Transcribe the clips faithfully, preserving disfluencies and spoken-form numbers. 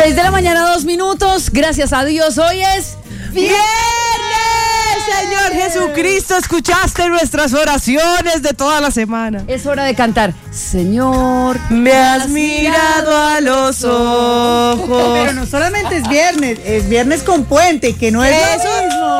seis de la mañana, dos minutos. Gracias a Dios, hoy es viernes. Señor Jesucristo, escuchaste nuestras oraciones de toda la semana. Es hora de cantar. Señor, me has mirado a los ojos. Pero no solamente es viernes, es viernes con puente, que no es Eso lo mismo.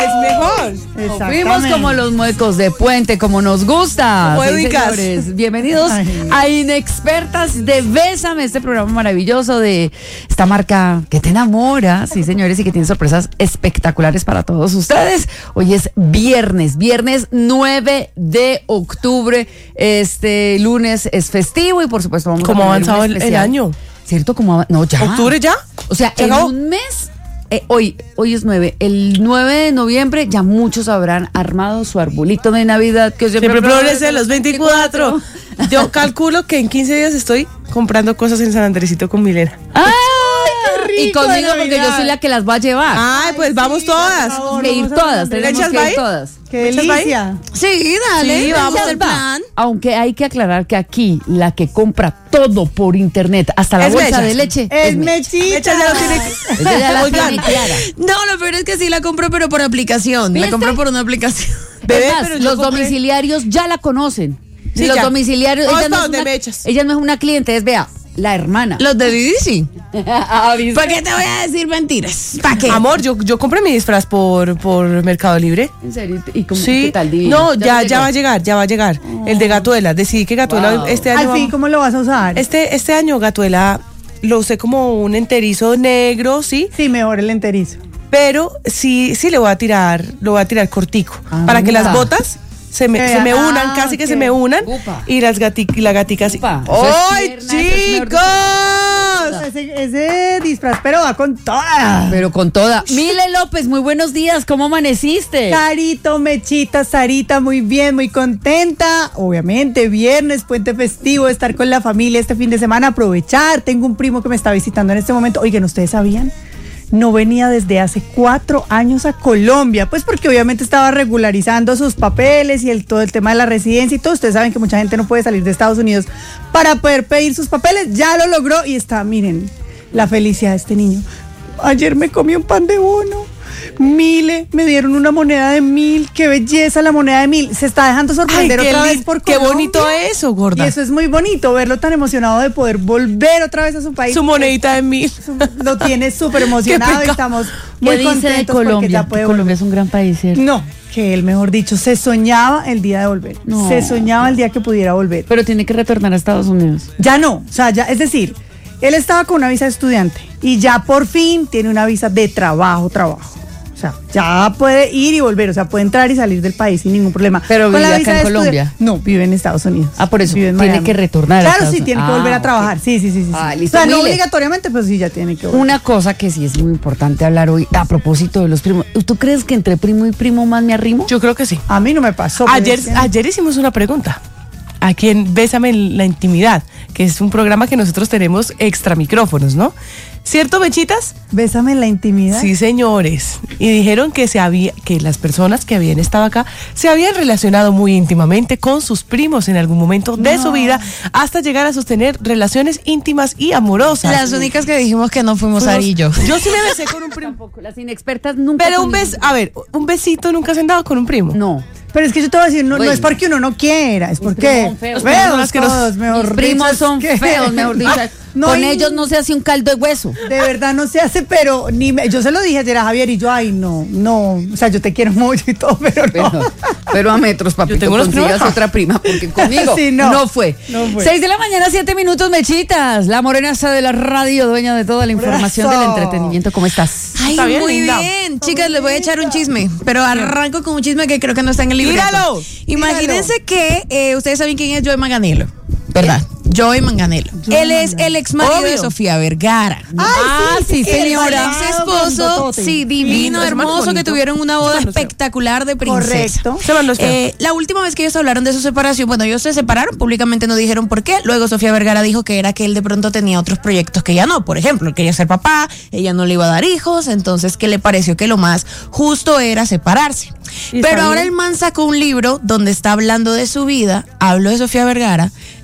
es mejor. fuimos como los muecos de puente, como nos gusta. Como Sí, ubicas. señores, bienvenidos Ay. a Inexpertas de Bésame, este programa maravilloso de esta marca que te enamora, sí señores, y que tiene sorpresas espectaculares para todos ustedes. Hoy es viernes, viernes nueve de octubre, este lunes es festivo y por supuesto vamos ¿Cómo a ha tener un avanzado el, el especial. año? ¿Cierto? ¿Cómo av- No, ya. ¿Octubre ya? O sea, ¿Se en acabó? un mes, eh, hoy, hoy es nueve, el nueve de noviembre ya muchos habrán armado su arbolito de Navidad que siempre, Siempre florece los veinticuatro. Yo calculo que en quince días estoy comprando cosas en San Andresito con Milena. ¡Ay, qué rico y conmigo de porque yo Navidad! soy la que las va a llevar. Ay, pues vamos sí, todas. por favor. que ir vamos a todas, San tenemos Andrés. que ir ¿Echas todas. ¡Qué ¿Echas delicia! Sí, dale, Sí, vamos echas al va. plan. Aunque hay que aclarar que aquí la que compra todo por internet, hasta la Es bolsa Mecha. de leche, Es Mecha. mechita. Mecha ya lo tiene. Ella ya la Oigan. tiene clara. No, lo peor es que sí la compro, pero por aplicación. ¿Viste? La compro por una aplicación. Bebé, Es más, pero yo los compré- domiciliarios ya la conocen. Sí, los ya. domiciliarios, Vamos ella no, pa' es donde una, me echas. ella no es una cliente, es vea, la hermana. Los de Didi sí. Ah, ¿viste? ¿Para qué te voy a decir mentiras? ¿Para qué? Amor, yo, yo compré mi disfraz por, por Mercado Libre. ¿En serio? ¿Y cómo, Sí. qué tal? Divino. No, ya, te ya llegó? va a llegar, ya va a llegar. El de Gatuela. Decidí que Gatuela Wow. este año. Al fin, vamos- ¿cómo lo vas a usar? Este, este año Gatuela lo usé como un enterizo negro, ¿sí? Sí, mejor el enterizo. Pero sí, sí le voy a tirar, lo voy a tirar cortico. Ah, para que mira. las botas se me, Eh, se me ah, unan, casi que ok. se me unan. Upa. Y las gati, y la gatica así. Upa, eso es ¡Ay, pierna, eso es mejor dicho. chicos! Ese, ese disfraz, pero va con toda. Pero con toda. Mile López, muy buenos días, ¿cómo amaneciste? Carito, Mechita, Sarita, muy bien, muy contenta. Obviamente, viernes, puente festivo, estar con la familia este fin de semana, aprovechar. Tengo un primo que me está visitando en este momento. Oigan, ¿ustedes sabían? No venía desde hace cuatro años a Colombia, pues porque obviamente estaba regularizando sus papeles y el, todo el tema de la residencia y todo. Ustedes saben que mucha gente no puede salir de Estados Unidos para poder pedir sus papeles. Ya lo logró y está, miren, la felicidad de este niño. Ayer me comí un pan de bono. Mile, me dieron una moneda de mil, qué belleza la moneda de mil, se está dejando sorprender Ay, qué otra vez lin- por qué Colombia. bonito eso, gorda. Y eso es muy bonito, verlo tan emocionado de poder volver otra vez a su país. Su monedita de mil. Lo tiene súper emocionado y pecado. estamos ¿Qué muy dice de contentos porque Colombia? ya Que puede Colombia volver. es un gran país, ¿cierto? No, que él, mejor dicho, se soñaba el día de volver. No. Se soñaba el día que pudiera volver. Pero tiene que retornar a Estados Unidos. Ya no, o sea, ya, es decir, él estaba con una visa de estudiante y ya por fin tiene una visa de trabajo, trabajo. O sea, ya puede ir y volver, o sea, puede entrar y salir del país sin ningún problema. Pero Con vive la acá visa en de Colombia. estudiante- No, vive en Estados Unidos. Ah, por eso, Vive en tiene Miami. que retornar a Claro, Estados sí, tiene que Unidos. volver Ah, a trabajar. ok. Sí, sí, sí, sí. Ah, sí. listo, O sea, no Mile. obligatoriamente, pero sí ya tiene que volver. Una cosa que sí es muy importante hablar hoy a propósito de los primos. ¿Tú crees que entre primo y primo más me arrimo? Yo creo que sí. A mí no me pasó. pero Ayer, es que- ayer hicimos una pregunta. Aquí en Bésame en la Intimidad, que es un programa que nosotros tenemos extra micrófonos, ¿no? ¿Cierto, Mechitas? Bésame en la intimidad. Sí, señores. Y dijeron que se había, que las personas que habían estado acá se habían relacionado muy íntimamente con sus primos en algún momento de su vida, hasta llegar a sostener relaciones íntimas y amorosas. Las únicas que dijimos que no fuimos Fuimos- Ari y yo. Yo sí me besé con un primo. Tampoco, las inexpertas nunca. Pero con un beso, ningún- a ver, un besito nunca se han dado con un primo. No. Pero es que yo te voy a decir, no, no Bueno. es porque uno no quiera, es Mis porque primos son feos. feos, Los primos son asquerosos. todos, mejor Mis dicho, primos es son que- feos, mejor dicho. No Con hay- ellos no se hace un caldo de hueso. De verdad no se hace, pero ni me- yo se lo dije ayer a Javier y yo, ay, no, no, o sea, yo te quiero mucho y todo, pero no. Pero, pero a metros, papito, Yo tengo unos consigas primos. otra prima, porque conmigo Sí, no. no. fue. No fue. Seis de la mañana, siete minutos, Mechitas. La morenaza de la radio, dueña de toda la información Brazo. del entretenimiento. ¿Cómo estás? Ay, Está bien, muy linda. bien. Chicas, les voy a echar un chisme, pero arranco con un chisme que creo que no está en el libreto. Tíralo, Imagínense que eh, ustedes saben quién es Joey Manganiello, ¿verdad? Joey Manganiello. Él es el ex marido de Obvio. Sofía Vergara. Ah, sí, El señora. ex esposo, Grandotote. sí, divino, Lindo, es más hermoso, que bonito. tuvieron una boda Se mandó feo. espectacular de princesa. Correcto. Se mandó feo. Eh, la última vez que ellos hablaron de su separación, bueno, ellos se separaron, públicamente no dijeron por qué. Luego Sofía Vergara dijo que era que él de pronto tenía otros proyectos que ella no. Por ejemplo, él quería ser papá, ella no le iba a dar hijos, entonces que le pareció que lo más justo era separarse. Y está Pero ahora bien. el man sacó un libro donde está hablando de su vida, habló de Sofía Vergara,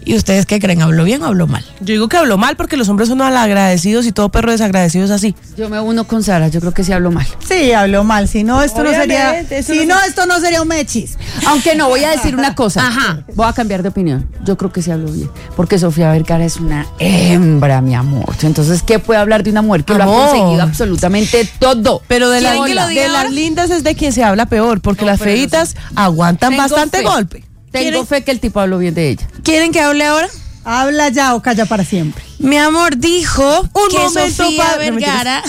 ¿Y ustedes qué creen? ¿Habló bien o habló mal? Yo digo que habló mal porque los hombres son malagradecidos y todo perro desagradecido es así. Yo me uno con Sara, yo creo que sí habló mal. Sí, habló mal. Si no, esto Obviamente, no sería. eso Si no no, se- esto no sería un mechis. Aunque no, voy a decir una cosa. Ajá. Voy a cambiar de opinión. Yo creo que sí habló bien. Porque Sofía Vergara es una hembra, mi amor. Entonces, ¿qué puede hablar de una mujer que lo Amor. ha conseguido absolutamente todo? Pero de, la- ¿Quieren que lo diga de ahora? las lindas es de quien se habla peor, porque No, las pero no feitas aguantan Tengo bastante fe. golpe. Tengo ¿Quieren? fe que el tipo habló bien de ella. ¿Quieren que hable ahora? Habla ya o calla para siempre. Mi amor dijo Un que momento, Sofía pa- no, Vergara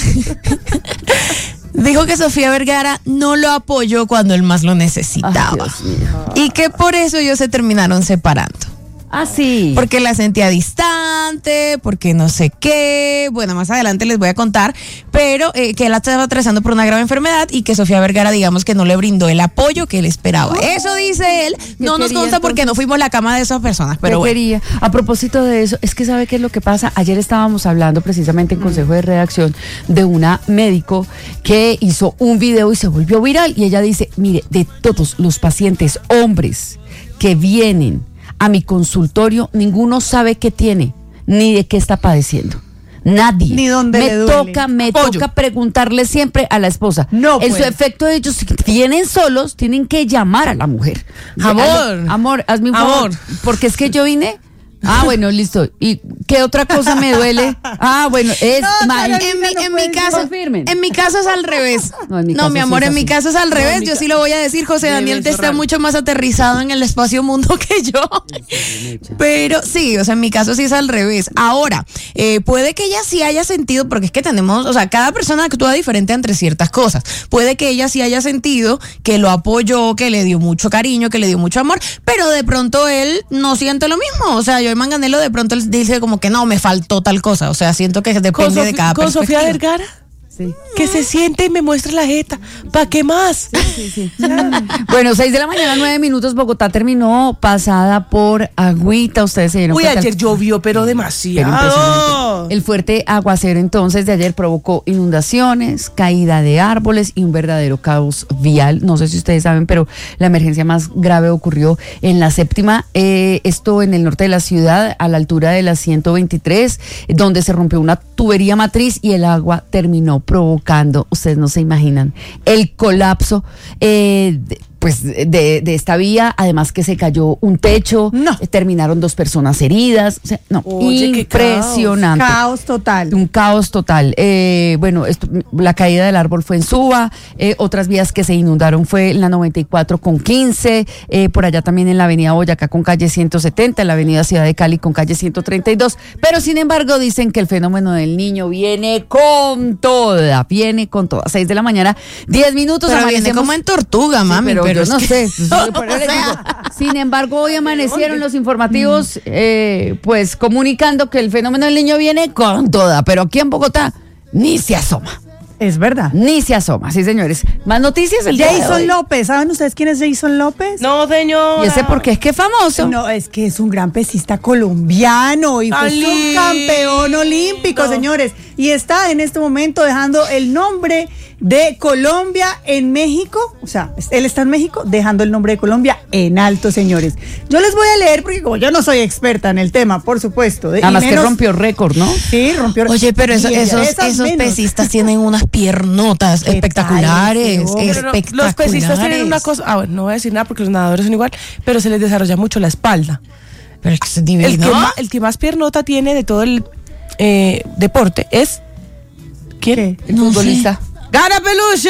dijo que Sofía Vergara no lo apoyó cuando él más lo necesitaba. Ay, Dios mío. Y que por eso ellos se terminaron separando. Ah, sí. Porque la sentía distante, porque no sé qué. Bueno, más adelante les voy a contar. Pero eh, que él estaba atravesando por una grave enfermedad y que Sofía Vergara, digamos que no le brindó el apoyo que él esperaba. Eso dice él. No nos quería, consta porque entonces? no fuimos la cama de esas personas. Pero Yo bueno. quería. A propósito de eso, es que ¿sabe qué es lo que pasa? Ayer estábamos hablando precisamente en Consejo de Redacción de una médico que hizo un video y se volvió viral. Y ella dice, mire, de todos los pacientes hombres que vienen a mi consultorio, ninguno sabe qué tiene, ni de qué está padeciendo. Nadie. Ni dónde me le duele. toca, me Apoyo. toca preguntarle siempre a la esposa. No, En su pues. efecto, ellos si vienen solos, tienen que llamar a la mujer. Amor. Hazme- amor, hazme un favor. Amor. Porque es que yo vine. Ah, bueno, listo. ¿Y qué otra cosa me duele? Ah, bueno, es No, ma- Carolina, En mi, no en puede mi ser. caso, Confirmen. en mi caso es al revés. No, en mi No, caso mi sí amor, es en mi así. caso es al revés. mi Yo ca- sí lo voy a decir, José Debe Daniel te está cerrar. mucho más aterrizado en el espacio mundo que yo. Pero sí, o sea, en mi caso sí es al revés. Ahora, eh, puede que ella sí haya sentido, porque es que tenemos, o sea, cada persona actúa diferente entre ciertas cosas. Puede que ella sí haya sentido que lo apoyó, que le dio mucho cariño, que le dio mucho amor, pero de pronto él no siente lo mismo. O sea, yo en Manganelo de pronto él dice como que no, me faltó tal cosa. O sea, siento que Con, depende de Sofi- cada con Sofía perspectiva. Vergara, Sí. que se siente y me muestra la jeta. ¿Para qué más? Bueno, seis de la mañana, nueve minutos. Bogotá terminó pasada por agüita. Ustedes se dieron Uy, cuenta. ayer llovió, pero Pero demasiado. impresionante. El fuerte aguacero entonces de ayer provocó inundaciones, caída de árboles y un verdadero caos vial. No sé si ustedes saben, pero la emergencia más grave ocurrió en la séptima, eh, esto en el norte de la ciudad, a la altura de la ciento veintitrés, donde se rompió una tubería matriz y el agua terminó provocando, ustedes no se imaginan, el colapso eh, de- pues de, de esta vía, además que se cayó un techo, No. eh, terminaron dos personas heridas, o sea, no, Oye, qué impresionante. Caos total. Un caos total. Eh, bueno, esto- la caída del árbol fue en Suba, eh, otras vías que se inundaron fue en la noventa y cuatro con quince, eh, por allá también en la avenida Boyacá con calle ciento setenta, en la avenida Ciudad de Cali con calle ciento treinta y dos, pero sin embargo dicen que el fenómeno del niño viene con toda, viene con toda. Seis de la mañana, diez minutos. Pero viene amanecemos- como en tortuga, Sí, mami. pero, pero yo es no que- sé. Pues, yo por O eso les sea, digo. Sin embargo, hoy amanecieron los informativos, eh, pues comunicando que el fenómeno del niño viene con toda, pero aquí en Bogotá ni se asoma, Es verdad. ni se asoma. Sí, señores. Más noticias el día de Jason hoy. López. ¿Saben ustedes quién es Jason López? No, señor. Y ese porque es que es famoso. No, es que es un gran pesista colombiano y fue ¡Tan subcampeón olímpico, lindo! señores. Y está en este momento dejando el nombre de Colombia en México. O sea, él está en México dejando el nombre de Colombia en alto, señores. Yo les voy a leer porque como yo no soy experta en el tema, por supuesto. de- Nada y más que menos- rompió récord, ¿no? Sí, rompió Oye, pero eso- y ella- esos, esas esos menos. pesistas tienen unas piernotas ¿Qué tal espectaculares. ese hombre? Pero no, espectaculares. los pesistas tienen una cosa, ah, bueno, no voy a decir nada porque los nadadores son igual, pero se les desarrolla mucho la espalda. Pero es que es El divino. que, ma- el que más piernota tiene de todo el eh, deporte es ¿quién? ¿Qué? El futbolista. ¡Gana Peluche!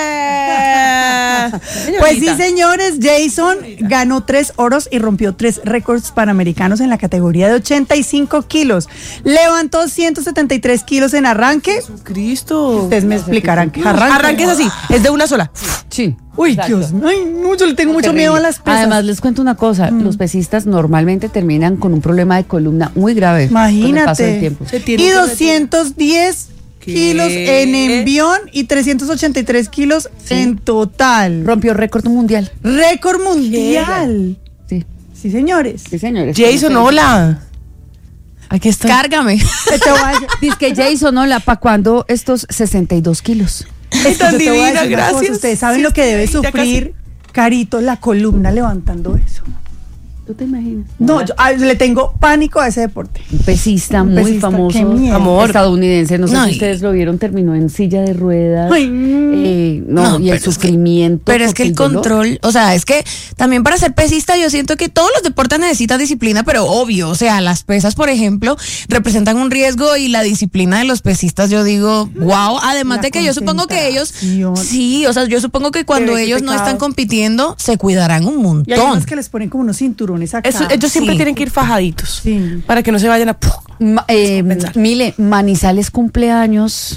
Pues sí, señores, Jason ganó tres oros y rompió tres récords panamericanos en la categoría de ochenta y cinco kilos. Levantó ciento setenta y tres kilos en arranque. Cristo. Ustedes me explicarán que Arranque. arranque. es así, es de una sola. Sí. Uy, Exacto. Dios, ay, no, yo le tengo mucho Terrible. miedo a las pesas. Además, les cuento una cosa, los pesistas normalmente terminan con un problema de columna muy grave. Con el paso del Imagínate. tiempo. Se tiene Y que doscientos diez ¿Qué? kilos en envión y trescientos ochenta y tres kilos en total. Rompió récord mundial. Récord mundial. Sí, Sí, señores. sí, señores. Jason, hola. Aquí está. Cárgame. Te voy a decir- Dice que Jason, ¿no? ¿Para cuándo estos sesenta y dos kilos? Es tan yo te voy a divina, decir una cosa, gracias. Ustedes saben Sí, lo que debe ya casi. sufrir Carito la columna levantando eso. ¿Tú te imaginas? No, yo ay, le tengo pánico a ese deporte. Un pesista Un muy pesista, famoso, qué miedo. Amor. estadounidense, no sé No, si y- ustedes lo vieron, terminó en silla de ruedas. Ay, mm. eh, no, No, y el pero es que- sufrimiento. Pero es que el porque dolor. control, o sea, es que también para ser pesista yo siento que todos los deportes necesitan disciplina, pero obvio, o sea, las pesas, por ejemplo, representan un riesgo y la disciplina de los pesistas, yo digo, wow, además La de que yo supongo que ellos, concentración. sí, o sea, yo supongo que cuando Qué ellos no pecado. están compitiendo, se cuidarán un Y hay montón. unos que les ponen como unos cinturones acá. Eso- ellos siempre Sí. tienen que ir fajaditos. Sí. Para que no se vayan a. Ma- eh, Pensar. Mile, Manizales cumpleaños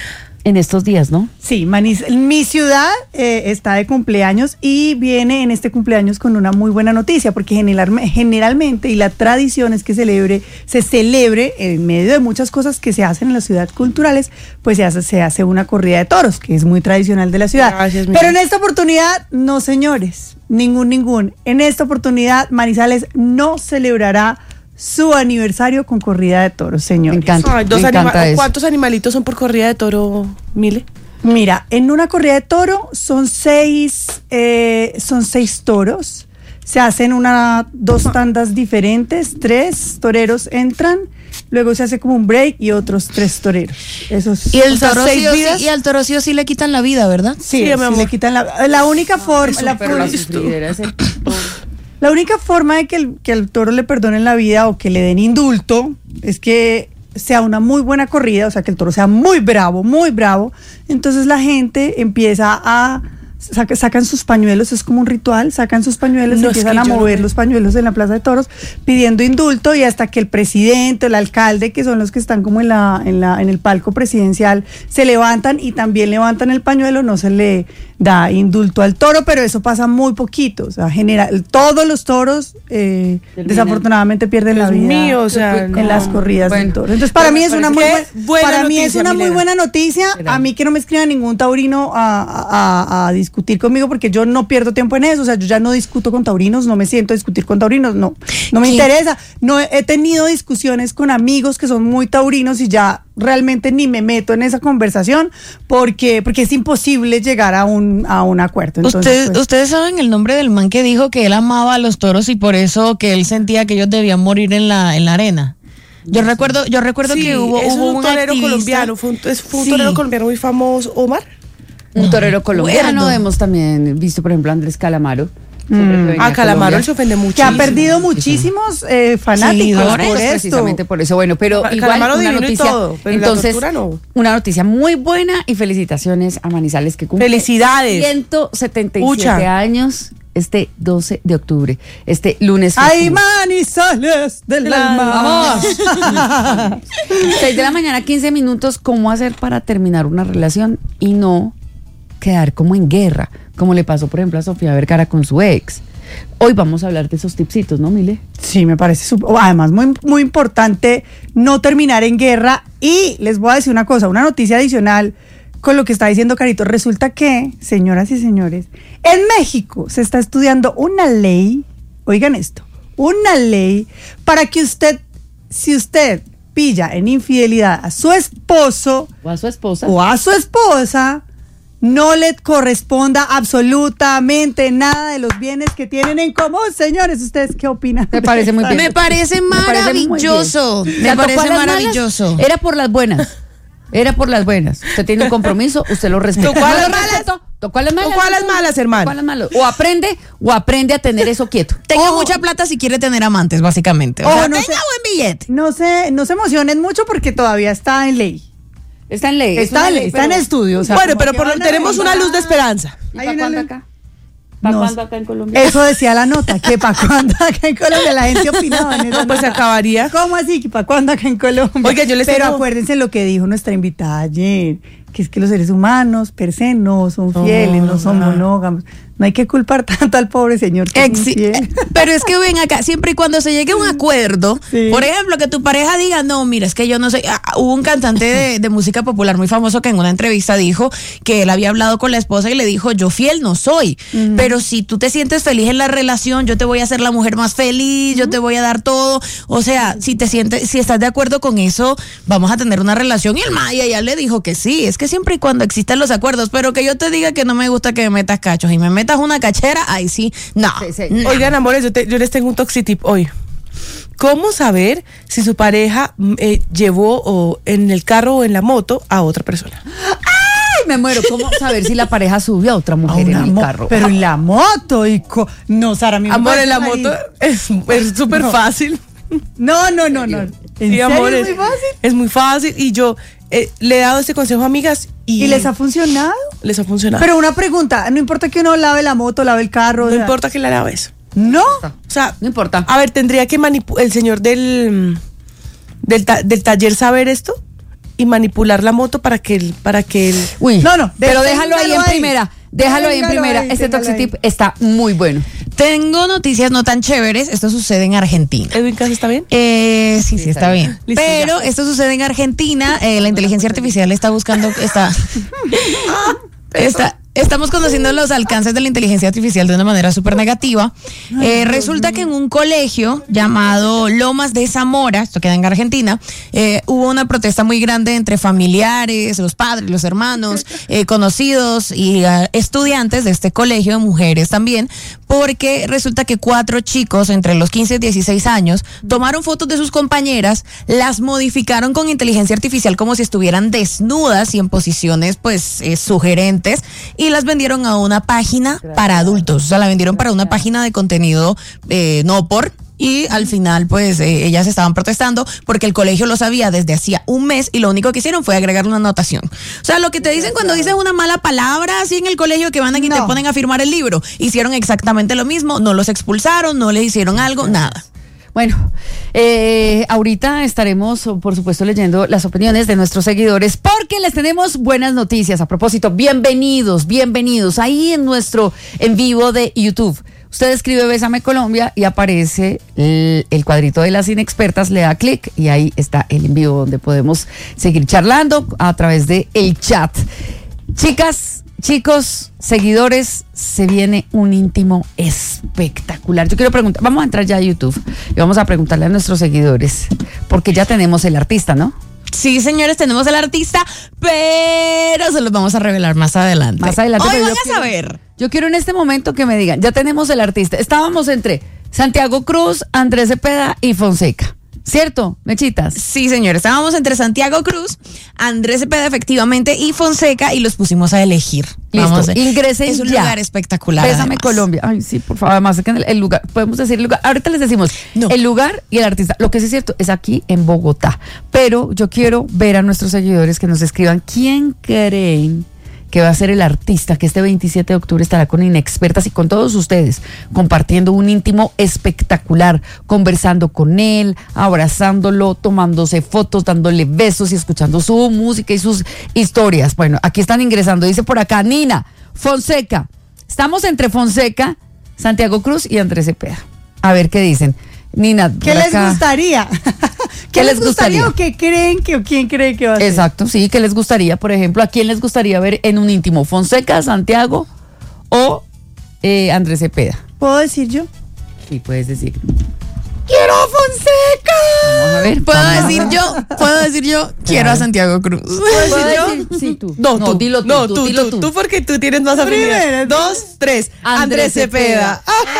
en estos días, ¿no? Sí, Maniz- mi ciudad eh, está de cumpleaños y viene en este cumpleaños con una muy buena noticia, porque generalme- generalmente, y la tradición es que celebre, se celebre en medio de muchas cosas que se hacen en la ciudad culturales, pues se hace, se hace una corrida de toros, que es muy tradicional de la ciudad. Gracias, mi Pero en amor. esta oportunidad, no señores, ningún, ningún. En esta oportunidad, Manizales no celebrará su aniversario con corrida de toros, Me señores. encanta. Ay, dos me encanta anima- eso. ¿Cuántos animalitos son por corrida de toro, Mile? Mira, en una corrida de toro son seis, eh, son seis toros. Se hacen una, dos tandas diferentes, tres toreros entran, luego se hace como un break y otros tres toreros. Esos, Y el o sea, toro seis sí o sí- vidas. y al toro sí o sí le quitan la vida, ¿verdad? Sí, Sí, mi sí, amor. le quitan la, la única forma, la, Pero la for- sufridera es el- la única forma de que el, que al toro le perdonen la vida o que le den indulto es que sea una muy buena corrida, o sea, que el toro sea muy bravo, muy bravo. Entonces la gente empieza a... saca- sacan sus pañuelos, es como un ritual, sacan sus pañuelos y No, es empiezan que a yo no mover me- los pañuelos en la Plaza de Toros pidiendo indulto, y hasta que el presidente, el alcalde, que son los que están como en la, en la, en el palco presidencial, se levantan y también levantan el pañuelo, no se le da indulto al toro, pero eso pasa muy poquito, o sea, general, todos los toros eh, Terminan. desafortunadamente pierden la Dios vida mío, o sea, en no. las corridas Bueno. de toros. Entonces, para Pero mí me es una parece muy que buena, buena para mí es noticia, una muy Milena. buena noticia. A mí que no me escriba ningún taurino a, a- a discutir conmigo, porque yo no pierdo tiempo en eso, o sea, yo ya no discuto con taurinos, no me siento a discutir con taurinos, no, no me ¿Qué? interesa. No he, he tenido discusiones con amigos que son muy taurinos y ya realmente ni me meto en esa conversación porque porque es imposible llegar a un a un acuerdo. Entonces, Usted- pues, Ustedes saben el nombre del man que dijo que él amaba a los toros y por eso que él sentía que ellos debían morir en la, en la arena. Yo recuerdo, yo recuerdo Sí, que hubo, es hubo un un torero activista- colombiano, fue un, es- fue un Sí. torero colombiano muy famoso, Omar. Un torero colombiano. Bueno. Hemos también visto, por ejemplo, a Andrés Calamaro. siempre que venía A a Calamaro Colombia. él se ofende mucho. que ha perdido muchísimos eh, fanáticos Seguidores, por Pues esto. precisamente por eso. Bueno, pero Ca- igual Calamaro una divino y noticia. todo, pero la entonces, tortura no. una noticia muy buena y felicitaciones a Manizales que cumple Felicidades. ciento setenta y siete Ucha. años este doce de octubre, este lunes. ¡Ay, festivo. Manizales del alma! ¡Vamos! seis de la mañana, quince minutos. ¿Cómo hacer para terminar una relación y no quedar como en guerra? Como le pasó, por ejemplo, a Sofía Vergara con su ex. Hoy vamos a hablar de esos tipsitos, ¿no, Mile? Sí, me parece sup- oh, además muy, muy importante no terminar en guerra. Y les voy a decir una cosa, una noticia adicional con lo que está diciendo Carito. Resulta que, señoras y señores, en México se está estudiando una ley, oigan esto, una ley para que usted, si usted pilla en infidelidad a su esposo O a su esposa. o a su esposa, no le corresponda absolutamente nada de los bienes que tienen en común. Señores, ¿ustedes qué opinan? Me parece muy bien. Me parece Me parece muy maravilloso. bien. Me ¿La tocó parece a las malas? maravilloso. Era por las buenas. Era por las buenas. Usted tiene un compromiso, usted lo respeta. ¿Tocó a No las lo malas? respeto, Tocó a las malas. ¿Tocó a las malas, hermano? Tocó a las malas. O aprende, o aprende a tener eso quieto. Tenga Ojo. mucha plata si quiere tener amantes, básicamente. O Ojo, sea, no tenga sé- buen billete. No se, no se emocionen mucho porque todavía está en ley. Está en ley. es Está una en ley, ley, está en pero- estudio. o sea, Bueno, como pero que por lo- van a tenemos una revisar. luz de esperanza. ¿Y Hay para una cuándo ley. acá? ¿Para No cuándo sé. acá en Colombia? Eso decía la nota, que para cuándo acá en Colombia la gente opinaba en esa No, pues se nota. acabaría. ¿Cómo así? ¿Que para cuándo acá en Colombia? Oiga, yo les Pero tengo- acuérdense lo que dijo nuestra invitada ayer, que es que los seres humanos per se no son fieles, no son Ah. monógamos. No hay que culpar tanto al pobre señor que es Exi- infiel. Pero es que ven acá, siempre y cuando se llegue a un acuerdo, Sí. por ejemplo, que tu pareja diga, no, mira, es que yo no sé. Ah, hubo un cantante de, de música popular muy famoso que en una entrevista dijo que él había hablado con la esposa y le dijo, yo fiel no soy, pero si tú te sientes feliz en la relación, yo te voy a hacer la mujer más feliz, yo te voy a dar todo. O sea, si te sientes, si estás de acuerdo con eso, vamos a tener una relación. Y el Maya ya le dijo que sí, es que que siempre y cuando existan los acuerdos, pero que yo te diga que no me gusta que me metas cachos y me metas una cachera, ahí sí, no. Sí, sí. no. Oigan, amores, yo, te- yo les tengo un toxitip hoy. ¿Cómo saber si su pareja mm, eh, llevó o en el carro o en la moto a otra persona? Ay, me muero. ¿Cómo saber si la pareja subió a otra A mujer una en el mo- carro? Pero en la moto y co- no, Sara, mi Amor, en la ahí. moto es es súper No. fácil. No, no, no, no. ¿En Sí, serio amor, es muy fácil? Es muy fácil y yo eh, le he dado este consejo a amigas y, ¿Y les ha funcionado? les ha funcionado. Pero una pregunta, no importa que uno lave la moto, lave el carro. no o sea, importa que la laves. No. O sea, No importa. a ver, tendría que manipular el señor del del, ta- del taller saber esto y manipular la moto para que el, para que el, Uy, No, no, pero déjalo ahí en téngalo ahí. primera. Déjalo ahí en Téngalo primera. ahí, Este téngalo toxitip ahí. está muy bueno. Tengo noticias no tan chéveres, esto sucede en Argentina. Edwin Casa está bien. Eh, sí, sí, está bien. Listo, Pero esto sucede en Argentina. eh, la inteligencia artificial está buscando, está, está, estamos conociendo los alcances de la inteligencia artificial de una manera súper negativa. Eh, resulta que en un colegio llamado Lomas de Zamora, esto queda en Argentina, eh, hubo una protesta muy grande entre familiares, los padres, los hermanos, eh, conocidos y uh, estudiantes de este colegio, mujeres también, porque resulta que cuatro chicos entre los quince y dieciséis años tomaron fotos de sus compañeras, las modificaron con inteligencia artificial como si estuvieran desnudas y en posiciones pues eh, sugerentes y las vendieron a una página para adultos, o sea, la vendieron para una página de contenido eh, no por. Y al final, pues, eh, ellas estaban protestando porque el colegio lo sabía desde hacía un mes y lo único que hicieron fue agregar una anotación. O sea, lo que te dicen cuando dices una mala palabra así en el colegio que van aquí y te No. ponen a firmar el libro. Hicieron exactamente lo mismo, no los expulsaron, no les hicieron algo, nada. Bueno, eh, ahorita estaremos, por supuesto, leyendo las opiniones de nuestros seguidores porque les tenemos buenas noticias. A propósito, bienvenidos, bienvenidos ahí en nuestro en vivo de YouTube. Usted escribe Bésame Colombia y aparece el, el cuadrito de las inexpertas, le da clic y ahí está el en vivo donde podemos seguir charlando a través de el chat. Chicas, chicos, seguidores, se viene un íntimo espectacular. Yo quiero preguntar, vamos a entrar ya a YouTube y vamos a preguntarle a nuestros seguidores, porque ya tenemos el artista, ¿no? Sí, señores, tenemos al artista, pero se los vamos a revelar más adelante. Más adelante. Hoy pero van yo a quiero- saber. Yo quiero en este momento que me digan, ya tenemos el artista. Estábamos entre Santiago Cruz, Andrés Cepeda y Fonseca. ¿Cierto, Mechitas? Sí, señores, estábamos entre Santiago Cruz, Andrés Cepeda, efectivamente, y Fonseca, y los pusimos a elegir. Listo, Vamos, eh, ingresen es un ya. lugar espectacular. Bésame además. Colombia. Ay, sí, por favor. Además, es que en el, el lugar, podemos decir el lugar. Ahorita les decimos No. el lugar y el artista. Lo que sí es cierto es aquí en Bogotá. Pero yo quiero ver a nuestros seguidores que nos escriban quién creen que va a ser el artista que este veintisiete de octubre estará con Inexpertas y con todos ustedes, compartiendo un íntimo espectacular, conversando con él, abrazándolo, tomándose fotos, dándole besos y escuchando su música y sus historias. Bueno, aquí están ingresando, dice por acá, Nina, Fonseca. Estamos entre Fonseca, Santiago Cruz y Andrés Cepeda. A ver qué dicen. Nina, ¿Qué por les acá. gustaría? ¿Qué, les gustaría, o qué creen que o quién cree que va a ser? Exacto, sí, ¿qué les gustaría? Por ejemplo, ¿a quién les gustaría ver en un íntimo? ¿Fonseca, Santiago o eh, Andrés Cepeda? ¿Puedo decir yo? Sí, puedes decir. ¡Quiero a Fonseca! Vamos a ver. Puedo vamos a decir ver. yo, puedo decir yo, quiero a Santiago Cruz. ¿Puedo decir yo? decir? Sí, tú. No, tú. dilo tú, no, tú, tú, dilo tú, tú. tú porque tú tienes más afinidad. Primero, Dos, tres. Andrés Andrés Cepeda.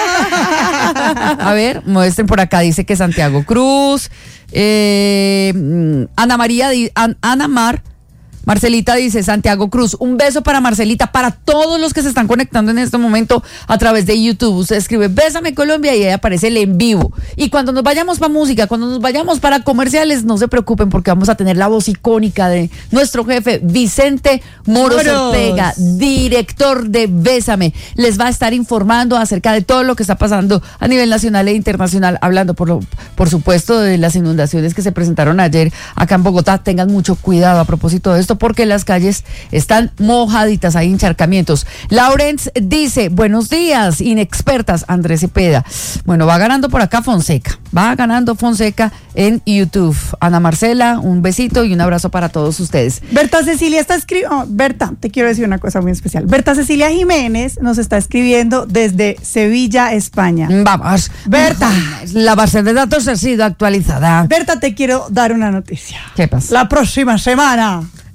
A ver, muestren por acá, dice que Santiago Cruz, eh, mm, Ana María, di- An- Ana Mar, Marcelita dice Santiago Cruz, un beso para Marcelita, para todos los que se están conectando en este momento a través de YouTube. Usted escribe Bésame Colombia y ahí aparece el en vivo. Y cuando nos vayamos para música, cuando nos vayamos para comerciales, no se preocupen porque vamos a tener la voz icónica de nuestro jefe Vicente Moros Moros. Ortega, director de Bésame. Les va a estar informando acerca de todo lo que está pasando a nivel nacional e internacional, hablando por, lo, por supuesto de las inundaciones que se presentaron ayer acá en Bogotá. Tengan mucho cuidado a propósito de esto porque las calles están mojaditas, hay encharcamientos. Lawrence dice, buenos días, inexpertas, Andrés Cepeda. Bueno, va ganando por acá Fonseca, va ganando Fonseca en YouTube. Ana Marcela, un besito y un abrazo para todos ustedes. Berta Cecilia está escribiendo. Oh, Berta, te quiero decir una cosa muy especial. Berta Cecilia Jiménez nos está escribiendo desde Sevilla, España. Vamos. Berta. La base de datos ha sido actualizada. Berta, te quiero dar una noticia. ¿Qué pasa? La próxima semana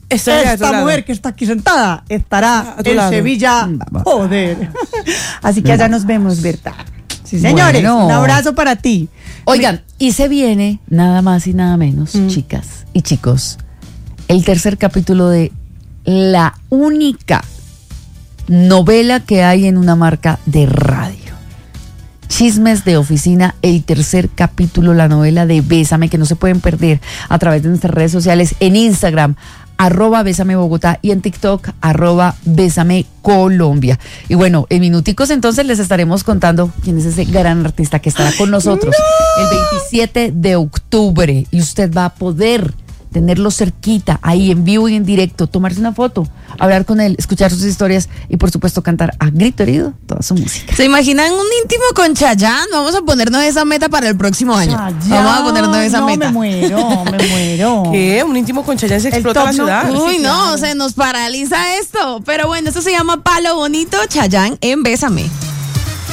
Estoy a tu esta lado. mujer que está aquí sentada estará A tu en lado. Sevilla. Joder. Así que allá nos vemos, Berta. Sí, señores, Bueno. un abrazo para ti. Oigan, y se viene nada más y nada menos, chicas y chicos, el tercer capítulo de la única novela que hay en una marca de radio. Chismes de Oficina, el tercer capítulo, la novela de Bésame, que no se pueden perder a través de nuestras redes sociales, en Instagram, arroba Bésame Bogotá, y en TikTok, arroba Bésame Colombia. Y bueno, en minuticos entonces les estaremos contando quién es ese gran artista que estará con nosotros el veintisiete de octubre, y usted va a poder tenerlo cerquita, ahí en vivo y en directo, tomarse una foto, hablar con él, escuchar sus historias y por supuesto cantar a grito herido toda su música. ¿Se imaginan un íntimo con Chayanne? Vamos a ponernos esa meta para el próximo año. Chayanne, Vamos a ponernos esa no, meta. me muero, me muero. ¿Qué? Un íntimo con Chayanne se El explota top la no- ciudad. Sí, Uy, no, claro. se nos paraliza esto. Pero bueno, esto se llama Palo Bonito, Chayanne en Bésame.